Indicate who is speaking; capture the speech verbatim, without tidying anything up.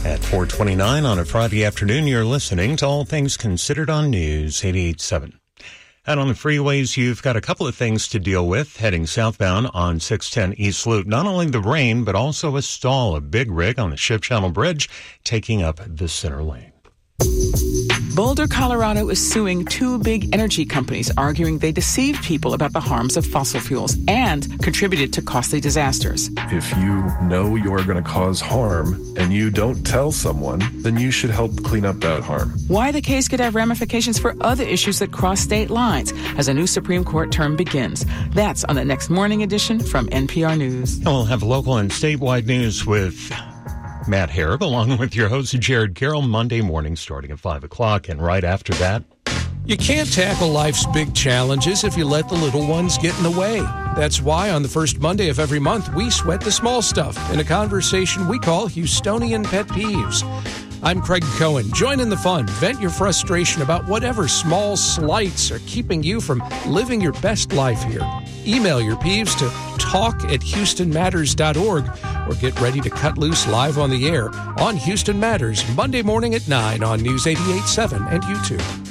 Speaker 1: At four twenty-nine on a Friday afternoon, you're listening to All Things Considered on News eighty-eight point seven. Out on the freeways, you've got a couple of things to deal with heading southbound on six ten East Loop. Not only the rain, but also a stall, a big rig on the Ship Channel Bridge taking up the center lane.
Speaker 2: Boulder, Colorado is suing two big energy companies, arguing they deceived people about the harms of fossil fuels and contributed to costly disasters.
Speaker 3: If you know you're going to cause harm and you don't tell someone, then you should help clean up that harm.
Speaker 2: Why the case could have ramifications for other issues that cross state lines as a new Supreme Court term begins. That's on the next morning edition from N P R News.
Speaker 1: We'll have local and statewide news with Matt Harrop, along with your host, Jared Carroll, Monday morning starting at five o'clock. And right after that,
Speaker 4: you can't tackle life's big challenges if you let the little ones get in the way. That's why on the first Monday of every month, we sweat the small stuff in a conversation we call Houstonian Pet Peeves. I'm Craig Cohen. Join in the fun. Vent your frustration about whatever small slights are keeping you from living your best life here. Email your peeves to talk at houston matters dot org or get ready to cut loose live on the air on Houston Matters, Monday morning at nine on News eighty-eight point seven and YouTube.